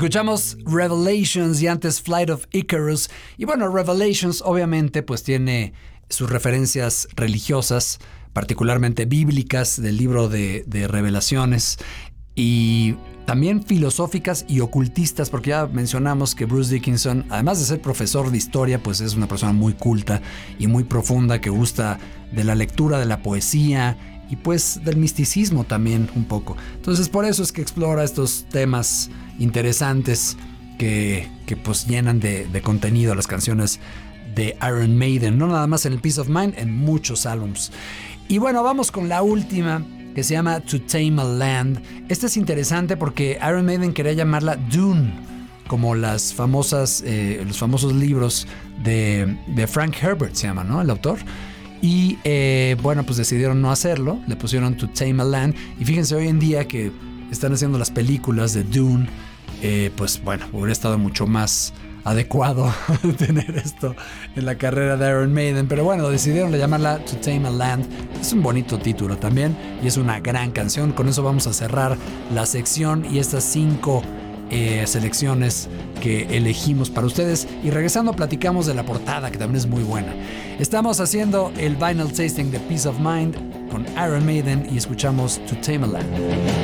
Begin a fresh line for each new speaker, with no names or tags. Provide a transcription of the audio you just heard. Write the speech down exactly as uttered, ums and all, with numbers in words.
Escuchamos Revelations y antes Flight of Icarus. Y bueno, Revelations obviamente pues tiene sus referencias religiosas, particularmente bíblicas del libro de, de Revelaciones, y también filosóficas y ocultistas, porque ya mencionamos que Bruce Dickinson, además de ser profesor de historia, pues es una persona muy culta y muy profunda que gusta de la lectura, de la poesía y pues del misticismo también un poco. Entonces por eso es que explora estos temas interesantes que, que pues llenan de, de contenido las canciones de Iron Maiden, no nada más en el Peace of Mind, en muchos álbums. Y bueno, vamos con la última, que se llama To Tame a Land. Esta es interesante porque Iron Maiden quería llamarla Dune, como las famosas, eh, los famosos libros de, de Frank Herbert, se llama, ¿no? El autor. Y eh, bueno, pues decidieron no hacerlo, le pusieron To Tame a Land. Y fíjense, hoy en día que están haciendo las películas de Dune, eh, pues bueno, hubiera estado mucho más adecuado tener esto en la carrera de Iron Maiden, pero bueno, decidieron llamarla To Tame a Land. Es un bonito título también y es una gran canción. Con eso vamos a cerrar la sección y estas cinco eh, selecciones que elegimos para ustedes, y regresando platicamos de la portada, que también es muy buena. Estamos haciendo el vinyl tasting de Peace of Mind con Iron Maiden y escuchamos To Tame a Land.